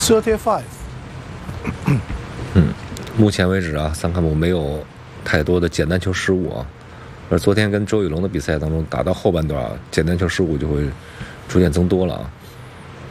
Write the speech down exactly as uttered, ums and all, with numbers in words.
thirty-five。 嗯，目前为止啊，桑卡姆没有太多的简单球失误啊。而昨天跟周雨龙的比赛当中，打到后半段啊，简单球失误就会逐渐增多了啊。